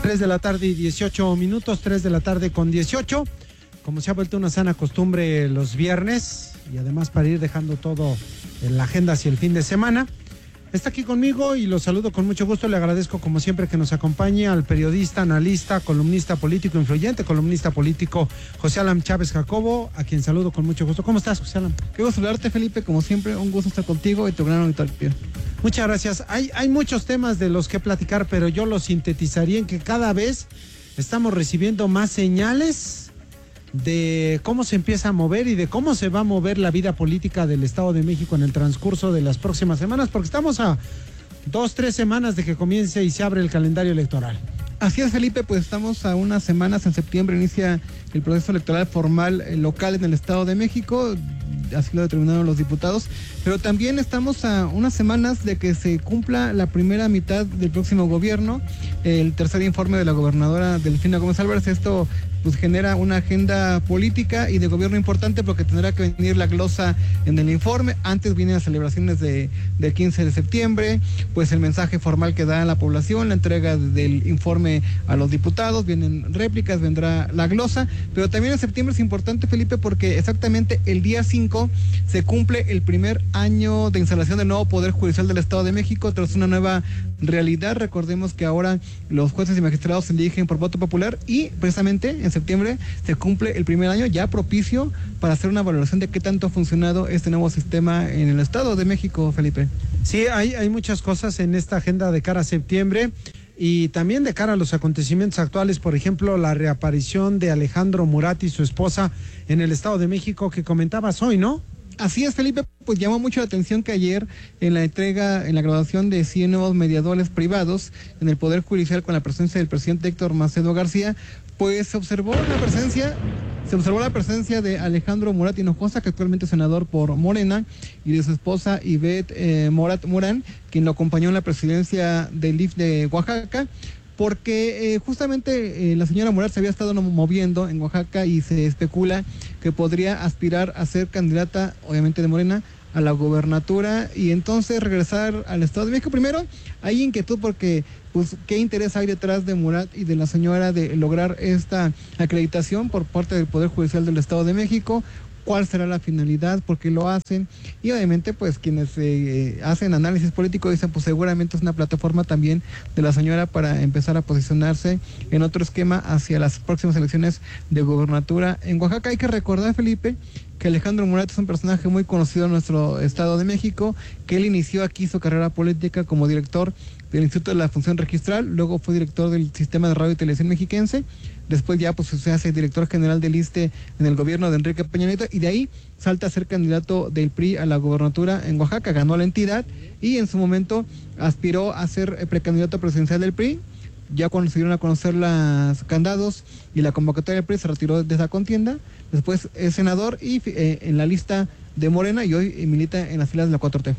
3 de la tarde y 18 minutos, 3 de la tarde con 18. Como se ha vuelto una sana costumbre los viernes, y además para ir dejando todo en la agenda hacia el fin de semana, está aquí conmigo y lo saludo con mucho gusto. Le agradezco como siempre que nos acompañe al periodista, analista, columnista político influyente, columnista político José Alan Chávez Jacobo, a quien saludo con mucho gusto. ¿Cómo estás, José Alan? Qué gusto saludarte, Felipe, como siempre, un gusto estar contigo y tu gran auditorio. Muchas gracias. Hay muchos temas de los que platicar, pero yo los sintetizaría en que cada vez estamos recibiendo más señales de cómo se empieza a mover y de cómo se va a mover la vida política del Estado de México en el transcurso de las próximas semanas, porque estamos a 2-3 semanas de que comience y se abre el calendario electoral. Así es, Felipe, pues estamos a unas semanas, en septiembre inicia el proceso electoral formal local en el Estado de México, así lo determinaron los diputados, pero también estamos a unas semanas de que se cumpla la primera mitad del próximo gobierno, el tercer informe de la gobernadora Delfina Gómez Álvarez. Esto pues genera una agenda política y de gobierno importante porque tendrá que venir la glosa en el informe. Antes vienen las celebraciones del 15 de septiembre, pues el mensaje formal que da a la población, la entrega del informe a los diputados, vienen réplicas, vendrá la glosa, pero también en septiembre es importante, Felipe, porque exactamente el día 5 se cumple el primer año de instalación del nuevo Poder Judicial del Estado de México tras una nueva realidad. Recordemos que ahora los jueces y magistrados se eligen por voto popular y precisamente en septiembre se cumple el primer año ya propicio para hacer una valoración de qué tanto ha funcionado este nuevo sistema en el Estado de México, Felipe. Sí, hay muchas cosas en esta agenda de cara a septiembre y también de cara a los acontecimientos actuales, por ejemplo, la reaparición de Alejandro Murat y su esposa en el Estado de México que comentabas hoy, ¿no? Así es, Felipe, pues llamó mucho la atención que ayer en la graduación de 100 nuevos mediadores privados en el Poder Judicial con la presencia del presidente Héctor Macedo García, pues se observó la presencia de Alejandro Murat Hinojosa, que actualmente es senador por Morena, y de su esposa Ivette Morat Morán, quien lo acompañó en la presidencia del IF de Oaxaca, porque justamente la señora Murat se había estado moviendo en Oaxaca y se especula que podría aspirar a ser candidata, obviamente de Morena, a la gobernatura y entonces regresar al Estado de México. Primero, hay inquietud porque, pues, ¿qué interés hay detrás de Murat y de la señora de lograr esta acreditación por parte del Poder Judicial del Estado de México? ¿Cuál será la finalidad? ¿Por qué lo hacen? Y obviamente, pues, quienes hacen análisis político dicen, pues, seguramente es una plataforma también de la señora para empezar a posicionarse en otro esquema hacia las próximas elecciones de gobernatura en Oaxaca. Hay que recordar, Felipe, que Alejandro Murat es un personaje muy conocido en nuestro Estado de México, que él inició aquí su carrera política como director del Instituto de la Función Registral, luego fue director del Sistema de Radio y Televisión Mexiquense, después ya pues se hace director general del ISSSTE en el gobierno de Enrique Peña Nieto, y de ahí salta a ser candidato del PRI a la gobernatura en Oaxaca, ganó la entidad y en su momento aspiró a ser precandidato presidencial del PRI. Ya cuando se dieron a conocer los candados y la convocatoria del PRI, se retiró de esa contienda. Después es senador y en la lista de Morena y hoy milita en las filas de la 4T.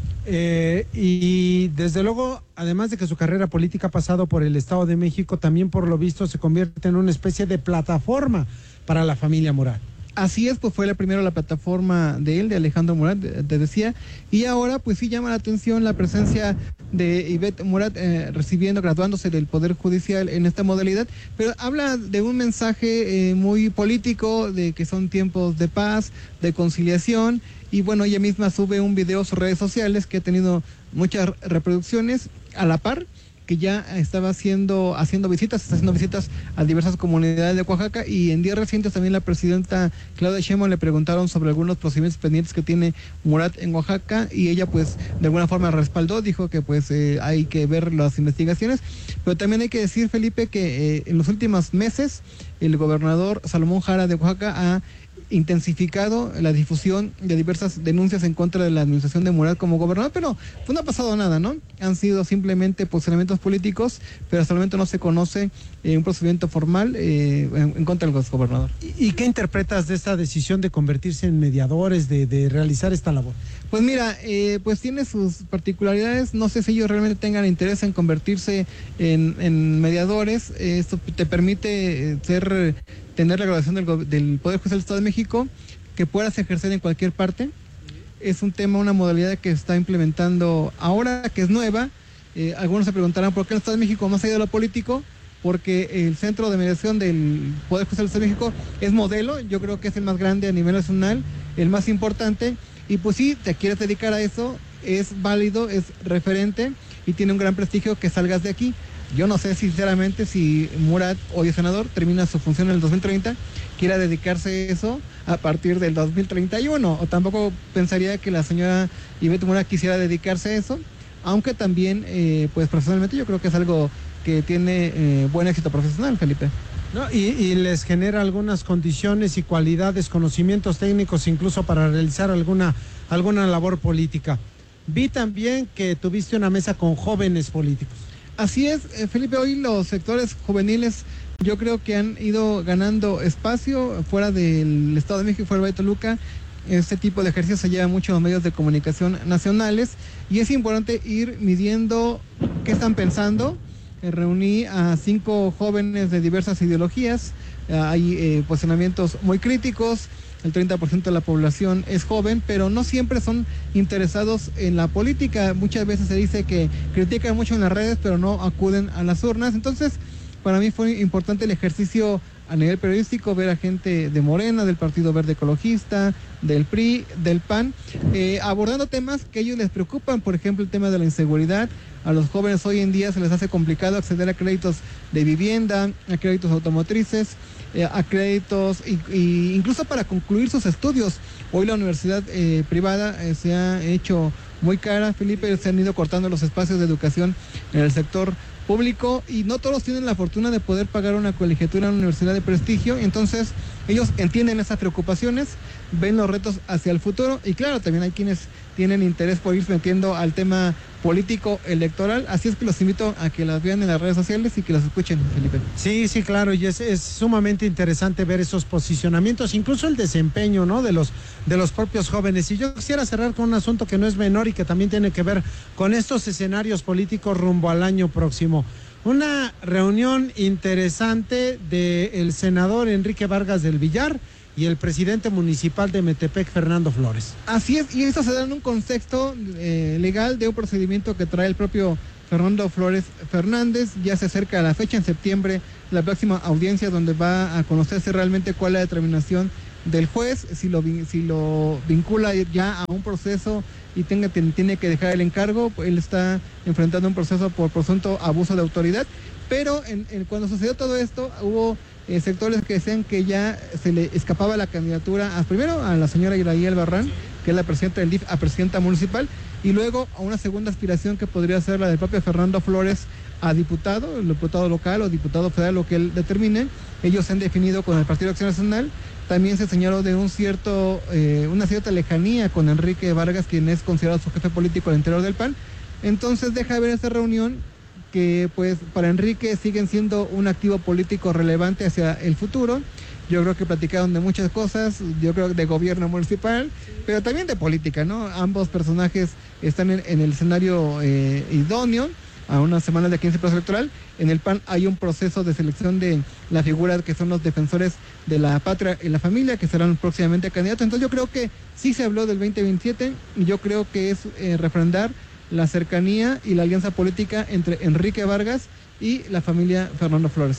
Y desde luego, además de que su carrera política ha pasado por el Estado de México, también por lo visto se convierte en una especie de plataforma para la familia Murat. Así es, pues fue la plataforma de él, de Alejandro Murat, te decía, y ahora pues sí llama la atención la presencia de Ivette Murat graduándose del Poder Judicial en esta modalidad, pero habla de un mensaje muy político, de que son tiempos de paz, de conciliación, y bueno, ella misma sube un video a sus redes sociales que ha tenido muchas reproducciones a la par, que ya está haciendo visitas a diversas comunidades de Oaxaca, y en días recientes también la presidenta Claudia Sheinbaum le preguntaron sobre algunos procedimientos pendientes que tiene Murat en Oaxaca, y ella pues de alguna forma respaldó, dijo que pues hay que ver las investigaciones, pero también hay que decir, Felipe, que en los últimos meses el gobernador Salomón Jara de Oaxaca ha intensificado la difusión de diversas denuncias en contra de la administración de Murat como gobernador, pero pues no ha pasado nada, ¿no? Han sido simplemente posicionamientos políticos, pero hasta el momento no se conoce un procedimiento formal en contra del gobernador. ¿Y qué interpretas de esta decisión de convertirse en mediadores, de realizar esta labor? Pues mira, pues tiene sus particularidades. No sé si ellos realmente tengan interés en convertirse en mediadores. Esto te permite tener la graduación del Poder Judicial del Estado de México, que puedas ejercer en cualquier parte. Es un tema, una modalidad que está implementando ahora, que es nueva. Algunos se preguntarán por qué el Estado de México, más allá de lo político, porque el Centro de Mediación del Poder Judicial de México es modelo, yo creo que es el más grande a nivel nacional, el más importante, y pues si te quieres dedicar a eso, es válido, es referente y tiene un gran prestigio que salgas de aquí. Yo no sé sinceramente si Murat, hoy senador, termina su función en el 2030, quiera dedicarse a eso a partir del 2031, o tampoco pensaría que la señora Ivette Murat quisiera dedicarse a eso, aunque también, pues personalmente yo creo que es algo que tiene buen éxito profesional, Felipe. No, y les genera algunas condiciones y cualidades, conocimientos técnicos, incluso para realizar alguna labor política. Vi también que tuviste una mesa con jóvenes políticos. Así es, Felipe, hoy los sectores juveniles yo creo que han ido ganando espacio fuera del Estado de México y fuera de Toluca. Este tipo de ejercicio se lleva mucho en los medios de comunicación nacionales y es importante ir midiendo qué están pensando. Reuní a 5 jóvenes de diversas ideologías, hay posicionamientos muy críticos, el 30% de la población es joven, pero no siempre son interesados en la política. Muchas veces se dice que critican mucho en las redes, pero no acuden a las urnas. Entonces, para mí fue importante el ejercicio a nivel periodístico, ver a gente de Morena, del Partido Verde Ecologista, del PRI, del PAN, abordando temas que a ellos les preocupan, por ejemplo, el tema de la inseguridad. A los jóvenes hoy en día se les hace complicado acceder a créditos de vivienda, a créditos automotrices, a créditos, y incluso para concluir sus estudios. Hoy la universidad privada se ha hecho muy cara, Felipe, se han ido cortando los espacios de educación en el sector público y no todos tienen la fortuna de poder pagar una colegiatura en una universidad de prestigio. Entonces ellos entienden esas preocupaciones, ven los retos hacia el futuro y claro, también hay quienes tienen interés por irse metiendo al tema político electoral, así es que los invito a que las vean en las redes sociales y que las escuchen, Felipe. Sí, claro, y es sumamente interesante ver esos posicionamientos, incluso el desempeño, ¿no?, de los propios jóvenes. Y yo quisiera cerrar con un asunto que no es menor y que también tiene que ver con estos escenarios políticos rumbo al año próximo. Una reunión interesante del senador Enrique Vargas del Villar y el presidente municipal de Metepec, Fernando Flores. Así es, y eso se da en un contexto legal de un procedimiento que trae el propio Fernando Flores Fernández. Ya se acerca la fecha, en septiembre, la próxima audiencia donde va a conocerse realmente cuál es la determinación del juez, si lo vincula ya a un proceso y tiene que dejar el encargo. Él está enfrentando un proceso por presunto abuso de autoridad, pero cuando sucedió todo esto hubo sectores que decían que ya se le escapaba la candidatura primero a la señora Iraí Albarrán, que es la presidenta del DIF, a presidenta municipal, y luego a una segunda aspiración que podría ser la del propio Fernando Flores a diputado, el diputado local o diputado federal, lo que él determine. Ellos se han definido con el Partido Acción Nacional. También se señaló de una cierta lejanía con Enrique Vargas, quien es considerado su jefe político al interior del PAN. Entonces deja ver esta reunión que pues para Enrique siguen siendo un activo político relevante hacia el futuro. Yo creo que platicaron de muchas cosas, yo creo de gobierno municipal, pero también de política, ¿no? Ambos personajes están en el escenario idóneo, a unas semanas de 15 proceso electoral. En el PAN hay un proceso de selección de la figura que son los defensores de la patria y la familia, que serán próximamente candidatos. Entonces yo creo que sí se habló del 2027, y yo creo que es refrendar la cercanía y la alianza política entre Enrique Vargas y la familia Fernando Flores.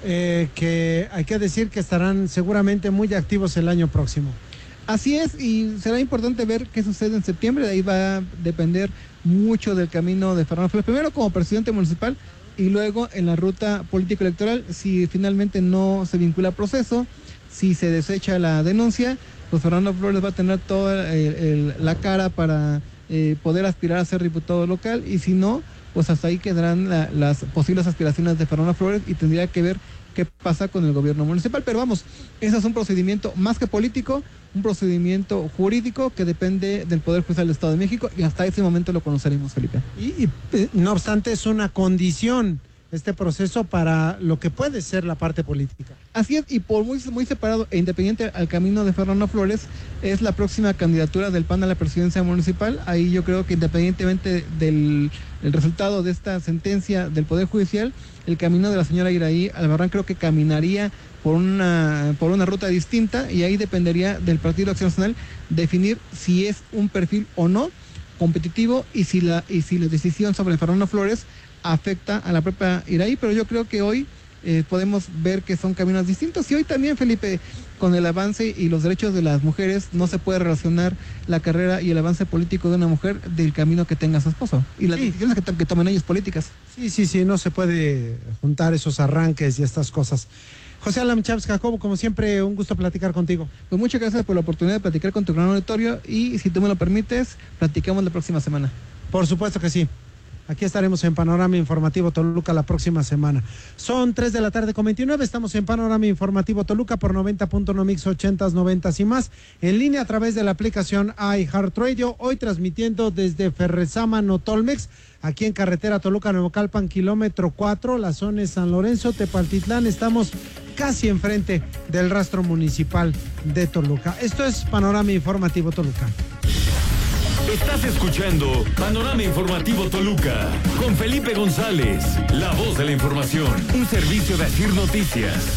Que hay que decir que estarán seguramente muy activos el año próximo. Así es, y será importante ver qué sucede en septiembre. De ahí va a depender mucho del camino de Fernando Flores, primero como presidente municipal y luego en la ruta político-electoral. Si finalmente no se vincula al proceso, si se desecha la denuncia, pues Fernando Flores va a tener toda la cara para poder aspirar a ser diputado local, y si no, pues hasta ahí quedarán las posibles aspiraciones de Fernando Flores y tendría que ver qué pasa con el gobierno municipal. Pero vamos, ese es un procedimiento más que político, un procedimiento jurídico que depende del Poder Judicial del Estado de México, y hasta ese momento lo conoceremos, Felipe. Y no obstante, es una condición este proceso para lo que puede ser la parte política. Así es, y por muy separado e independiente al camino de Fernando Flores, es la próxima candidatura del PAN a la presidencia municipal. Ahí yo creo que independientemente del resultado de esta sentencia del Poder Judicial, el camino de la señora Iraí Albarrán creo que caminaría por una ruta distinta, y ahí dependería del Partido Acción Nacional definir si es un perfil o no competitivo, y si la decisión sobre Fernando Flores afecta a la propia Iraí. Pero yo creo que hoy podemos ver que son caminos distintos. Y hoy también, Felipe, con el avance y los derechos de las mujeres, no se puede relacionar la carrera y el avance político de una mujer del camino que tenga su esposo y las decisiones que tomen ellos políticas. Sí, no se puede juntar esos arranques y estas cosas. José Alan Chávez Jacobo, como siempre, un gusto platicar contigo. Pues muchas gracias por la oportunidad de platicar con tu gran auditorio y, si tú me lo permites, platicamos la próxima semana. Por supuesto que sí. Aquí estaremos en Panorama Informativo Toluca la próxima semana. Son 3:29 p.m. Estamos en Panorama Informativo Toluca por 90.1 Mix 80s, 90s y más. En línea a través de la aplicación iHeartRadio. Hoy transmitiendo desde Ferrezámano Tolmex, aquí en carretera Toluca Nuevocalpan, kilómetro 4, la zona es San Lorenzo, Tepaltitlán. Estamos casi enfrente del rastro municipal de Toluca. Esto es Panorama Informativo Toluca. Estás escuchando Panorama Informativo Toluca con Felipe González, la voz de la información, un servicio de Asir Noticias.